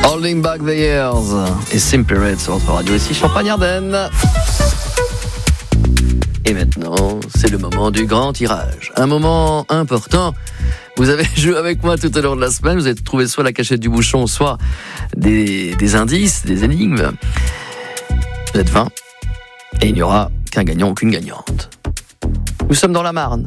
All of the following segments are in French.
Holding Back the Years et Simple Red sur votre radio ici Champagne-Ardenne. Et maintenant, c'est le moment du grand tirage. Un moment important. Vous avez joué avec moi tout au long de la semaine. Vous avez trouvé soit la cachette du bouchon, soit des indices, des énigmes. Vous êtes 20. Et il n'y aura qu'un gagnant ou qu'une gagnante. Nous sommes dans la Marne.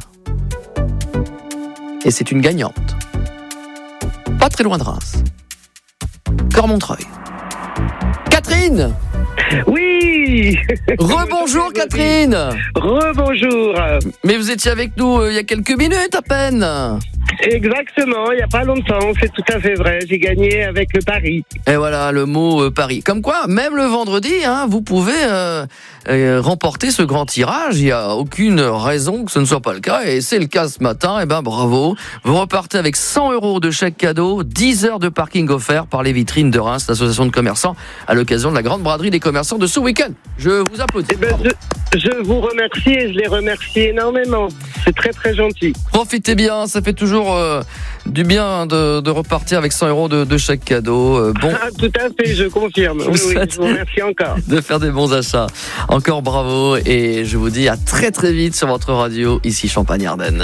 Et c'est une gagnante. Pas très loin de Reims. Cormontreuil. Catherine! Oui. Rebonjour Catherine. Rebonjour. Mais vous étiez avec nous il y a quelques minutes à peine. Exactement, il n'y a pas longtemps, c'est tout à fait vrai. J'ai gagné avec le pari. Et voilà, le mot pari. Comme quoi, même le vendredi, vous pouvez remporter ce grand tirage. Il n'y a aucune raison que ce ne soit pas le cas. Et c'est le cas ce matin. Et bravo. Vous repartez avec 100 € de chèque cadeau, 10 heures de parking offert par les vitrines de Reims, l'association de commerçants, à l'occasion de la grande braderie des commerçants de ce week-end. Je vous applaudis. Je vous remercie et je les remercie énormément. C'est très très gentil. Profitez bien, ça fait toujours du bien de repartir avec 100 € de chèque cadeau. Bon. Tout à fait, je confirme. Oui, je vous remercie encore. De faire des bons achats. Encore bravo et je vous dis à très très vite sur votre radio, ici Champagne-Ardenne.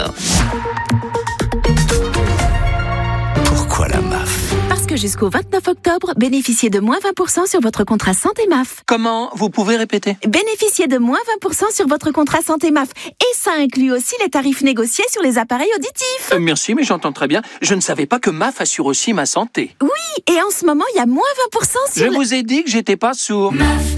Pourquoi la MAF ? Parce que jusqu'au 29 octobre, bénéficiez de moins 20% sur votre contrat santé MAF. Comment ? Vous pouvez répéter ? Bénéficiez de moins 20% sur votre contrat santé MAF. Et ça inclut aussi les tarifs négociés sur les appareils auditifs. Merci, mais j'entends très bien. Je ne savais pas que MAF assure aussi ma santé. Oui, et en ce moment, il y a moins 20% sur... Je vous ai dit que j'étais pas sourd. MAF.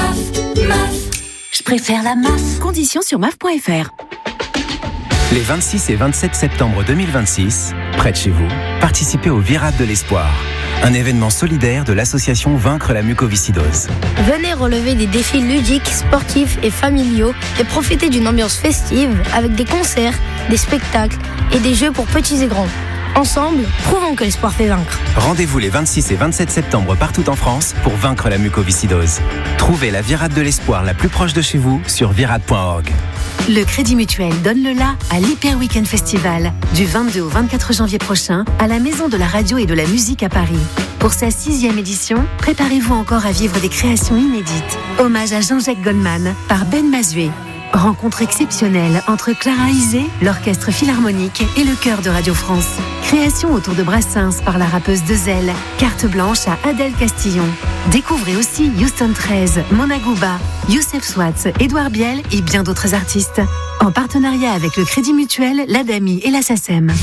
Je préfère la MAF. Conditions sur MAF.fr. Les 26 et 27 septembre 2026, près de chez vous, participez au Virade de l'Espoir, un événement solidaire de l'association Vaincre la mucoviscidose. Venez relever des défis ludiques, sportifs et familiaux et profiter d'une ambiance festive avec des concerts, des spectacles et des jeux pour petits et grands. Ensemble, prouvons que l'espoir fait vaincre. Rendez-vous les 26 et 27 septembre partout en France pour vaincre la mucoviscidose. Trouvez la Virade de l'Espoir la plus proche de chez vous sur virade.org. Le Crédit Mutuel donne le la à l'Hyper Weekend Festival du 22 au 24 janvier prochain à la Maison de la Radio et de la Musique à Paris. Pour sa 6e édition, préparez-vous encore à vivre des créations inédites. Hommage à Jean-Jacques Goldman par Ben Mazué. Rencontre exceptionnelle entre Clara Isé, l'Orchestre Philharmonique et le Chœur de Radio France. Création autour de Brassens par la rappeuse Dezel. Carte blanche à Adèle Castillon. Découvrez aussi Houston 13, Mona Gouba, Youssef Swatz, Édouard Biel et bien d'autres artistes. En partenariat avec le Crédit Mutuel, l'ADAMI et la SACEM.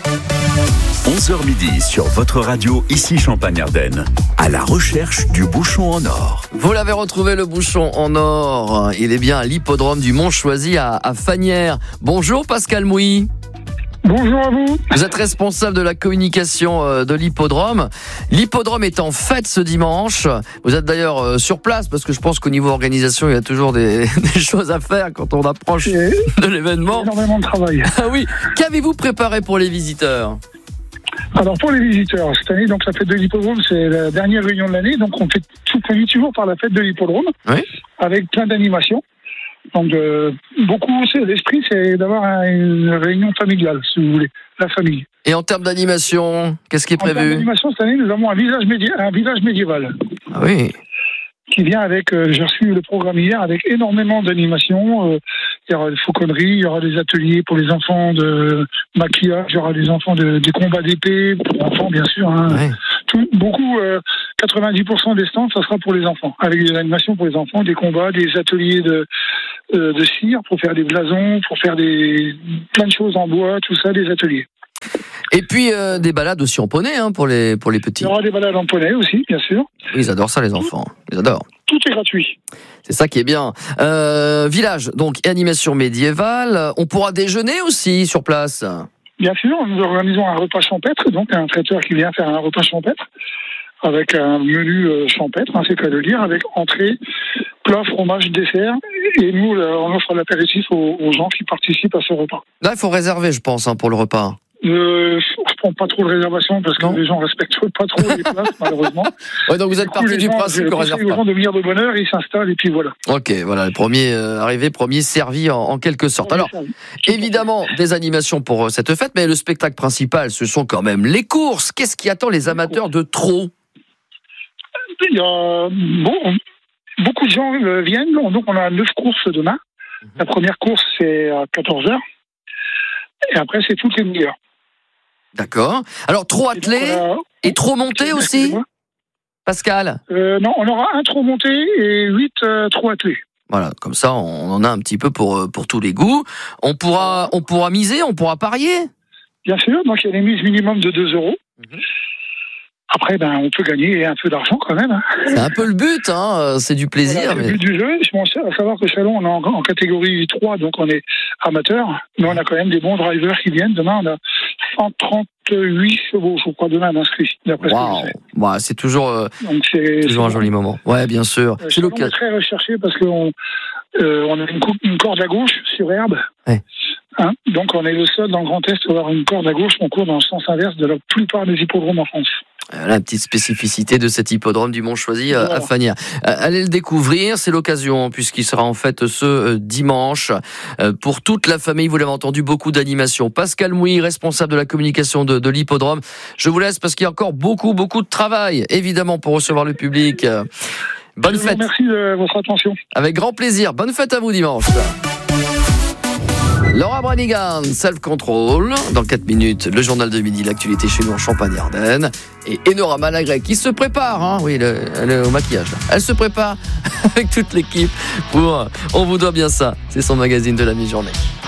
11h midi sur votre radio, ici Champagne-Ardenne, à la recherche du bouchon en or. Vous l'avez retrouvé, le bouchon en or. Il est bien à l'hippodrome du Mont-Choisy à Fagnières. Bonjour Pascal Mouy. Bonjour à vous. Vous êtes responsable de la communication de l'hippodrome. L'hippodrome est en fête ce dimanche. Vous êtes d'ailleurs sur place parce que je pense qu'au niveau organisation, il y a toujours des choses à faire quand on approche de l'événement. Énormément de travail. Ah oui. Qu'avez-vous préparé pour les visiteurs ? Alors pour les visiteurs, cette année, donc la fête de l'hippodrome, c'est la dernière réunion de l'année. Donc on finit toujours par la fête de l'hippodrome, oui, avec plein d'animations. Donc beaucoup, l'esprit, c'est d'avoir une réunion familiale, si vous voulez, la famille. Et en termes d'animation, qu'est-ce qui est prévu ? En termes d'animation, cette année, nous avons un village médiéval. Ah oui. Qui vient avec, j'ai reçu le programme hier, avec énormément d'animations. Il y aura des fauconneries, il y aura des ateliers pour les enfants de maquillage, il y aura des enfants des combats d'épée, pour enfants bien sûr. Ouais. Beaucoup, 90% des stands, ça sera pour les enfants, avec des animations pour les enfants, des combats, des ateliers de cire pour faire des blasons, pour faire plein de choses en bois, tout ça, des ateliers. Et puis des balades aussi en poney pour les petits. Il y aura des balades en poney aussi, bien sûr. Ils adorent ça, les enfants. Ils adorent. Tout est gratuit. C'est ça qui est bien. Village, donc, et animation médiévale. On pourra déjeuner aussi sur place. Bien sûr, nous organisons un repas champêtre, donc un traiteur qui vient faire un repas champêtre, avec un menu champêtre, c'est qu'à le dire, avec entrée, plat, fromage, dessert. Et nous, on offre l'apéritif aux gens qui participent à ce repas. Là, il faut réserver, je pense, pour le repas. Je prends pas trop de réservations parce que les gens respectent pas trop les places, malheureusement. Ouais, donc vous êtes parti du principe qu'on réserve pas. Les gens de venir de bonne heure, ils s'installent et puis voilà. Ok, voilà, le premier arrivé, premier servi en quelque sorte. Alors, évidemment, des animations pour cette fête, mais le spectacle principal, ce sont quand même les courses. Qu'est-ce qui attend les amateurs de trot ? il y a beaucoup de gens viennent. Donc, on a 9 courses demain. La première course, c'est à 14h. Et après, c'est toutes les demi-heures. D'accord. Alors, trop attelé et trop monté aussi, Pascal? Non, on aura un trop monté et 8 trop attelés. Voilà, comme ça, on en a un petit peu pour tous les goûts. On pourra miser, on pourra parier? Bien sûr, donc il y a des mises minimum de 2 €. Après, on peut gagner un peu d'argent quand même. Hein. C'est un peu le but, hein, c'est du plaisir. Voilà, le but du jeu, à savoir que Chalon, on est en catégorie 3, donc on est amateur, mais on a quand même des bons drivers qui viennent. Demain, on a 138 chevaux, je crois, demain d'inscrits. Wow. C'est toujours un joli moment. Ouais, bien sûr. C'est l'occasion. C'est très recherché parce qu'on a une corde à gauche sur herbe. Ouais. Hein, donc on est le seul dans le Grand Est à avoir une corde à gauche. On court dans le sens inverse de la plupart des hippodromes en France. La petite spécificité de cet hippodrome du Mont-Choisy à Fagnières. Allez le découvrir, c'est l'occasion, puisqu'il sera en fait ce dimanche pour toute la famille. Vous l'avez entendu, beaucoup d'animation. Pascal Mouy, responsable de la communication de l'hippodrome. Je vous laisse parce qu'il y a encore beaucoup de travail, évidemment, pour recevoir le public. Bonne fête. Merci de votre attention. Avec grand plaisir. Bonne fête à vous dimanche. Laura Branigan, Self Control. Dans 4 minutes, le journal de midi, l'actualité chez nous en Champagne-Ardenne. Et Enora Malagré qui se prépare, hein. Oui, elle est au maquillage là. Elle se prépare avec toute l'équipe pour On vous doit bien ça. C'est son magazine de la mi-journée.